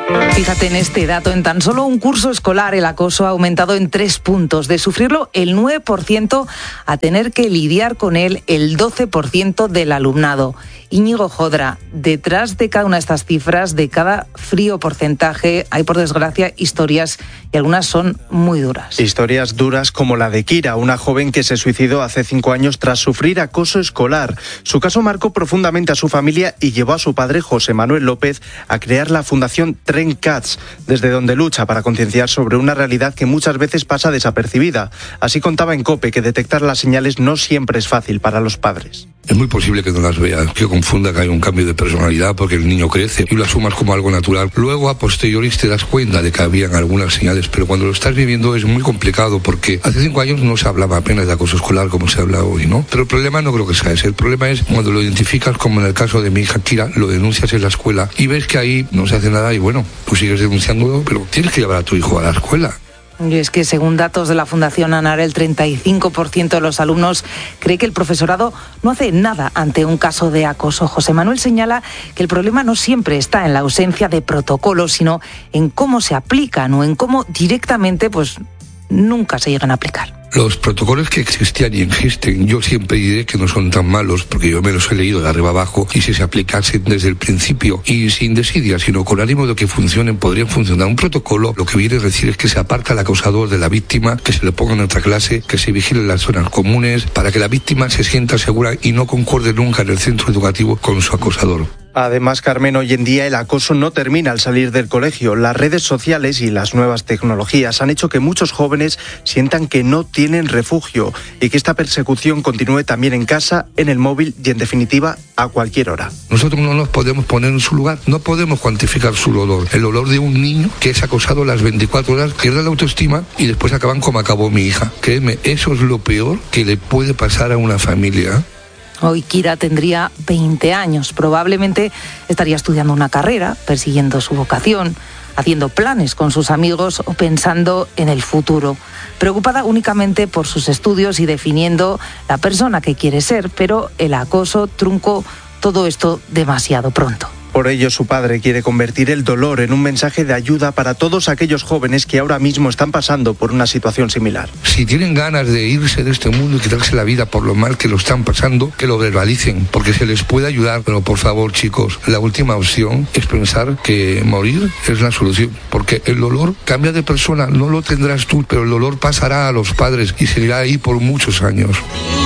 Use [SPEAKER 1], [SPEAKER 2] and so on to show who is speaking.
[SPEAKER 1] Fíjate en este dato, en tan solo un curso escolar el acoso ha aumentado en 3 puntos, de sufrirlo el 9% a tener que lidiar con él el 12% del alumnado. Íñigo Jodra, detrás de cada una de estas cifras, de cada frío porcentaje, hay por desgracia historias y algunas son muy duras.
[SPEAKER 2] Historias duras como la de Kira, una joven que se suicidó hace 5 años tras sufrir acoso escolar. Su caso marcó profundamente a su familia y llevó a su padre, José Manuel López, a crear la Fundación Tren Cats, desde donde lucha para concienciar sobre una realidad que muchas veces pasa desapercibida. Así contaba en COPE que detectar las señales no siempre es fácil para los padres.
[SPEAKER 3] Es muy posible que no las veas, que confunda que hay un cambio de personalidad porque el niño crece y lo asumas como algo natural. Luego, a posteriori, te das cuenta de que habían algunas señales, pero cuando lo estás viviendo es muy complicado porque hace 5 años no se hablaba apenas de acoso escolar como se habla hoy, ¿no? Pero el problema no creo que sea ese. El problema es cuando lo identificas, como en el caso de mi hija Kira, lo denuncias en la escuela y ves que ahí no se hace nada y bueno, tú sigues denunciándolo, pero tienes que llevar a tu hijo a la escuela.
[SPEAKER 1] Y es que según datos de la Fundación ANAR, el 35% de los alumnos cree que el profesorado no hace nada ante un caso de acoso. José Manuel señala que el problema no siempre está en la ausencia de protocolos, sino en cómo se aplican o en cómo directamente nunca se llegan a aplicar.
[SPEAKER 3] Los protocolos que existían y existen, yo siempre diré que no son tan malos, porque yo me los he leído de arriba abajo, y si se aplicasen desde el principio y sin desidia, sino con ánimo de que funcionen, podrían funcionar. Un protocolo lo que viene a decir es que se aparta al acosador de la víctima, que se le ponga en otra clase, que se vigilen las zonas comunes, para que la víctima se sienta segura y no concuerde nunca en el centro educativo con su acosador.
[SPEAKER 2] Además, Carmen, hoy en día el acoso no termina al salir del colegio. Las redes sociales y las nuevas tecnologías han hecho que muchos jóvenes sientan que no tienen refugio y que esta persecución continúe también en casa, en el móvil y, en definitiva, a cualquier hora.
[SPEAKER 3] Nosotros no nos podemos poner en su lugar, no podemos cuantificar su olor. El olor de un niño que es acosado las 24 horas, pierde la autoestima y después acaban como acabó mi hija. Créeme, eso es lo peor que le puede pasar a una familia.
[SPEAKER 1] Hoy Kira tendría 20 años, probablemente estaría estudiando una carrera, persiguiendo su vocación, haciendo planes con sus amigos o pensando en el futuro, preocupada únicamente por sus estudios y definiendo la persona que quiere ser, pero el acoso truncó todo esto demasiado pronto.
[SPEAKER 2] Por ello, su padre quiere convertir el dolor en un mensaje de ayuda para todos aquellos jóvenes que ahora mismo están pasando por una situación similar.
[SPEAKER 3] Si tienen ganas de irse de este mundo y quitarse la vida por lo mal que lo están pasando, que lo verbalicen, porque se les puede ayudar. Pero por favor, chicos, la última opción es pensar que morir es la solución, porque el dolor cambia de persona, no lo tendrás tú, pero el dolor pasará a los padres y seguirá ahí por muchos años.